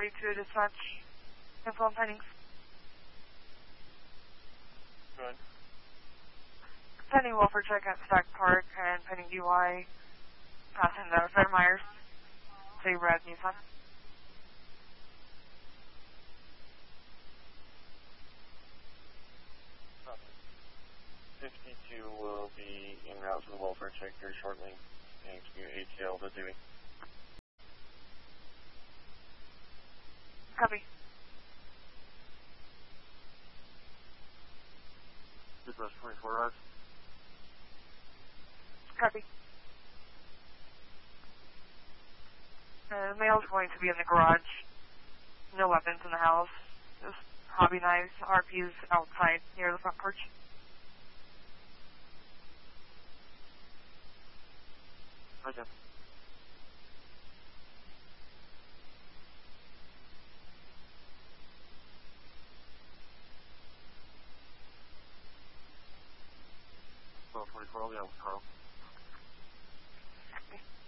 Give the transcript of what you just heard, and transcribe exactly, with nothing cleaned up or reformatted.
forty-two dispatch. Info on pendings. Go ahead. Pending welfare check at Stack Park and pending D U I. Passing the Fred Myers. Say red Nissan. fifty-two will be en route to the welfare check here shortly. Thanks to A T L to Dewey. Copy. Dispatch twenty-four arrives. Copy. Uh, male's going to be in the garage. No weapons in the house. Just hobby knives, R Ps outside near the front porch. Okay. twelve twenty-four, I'll be out with Carl. Okay.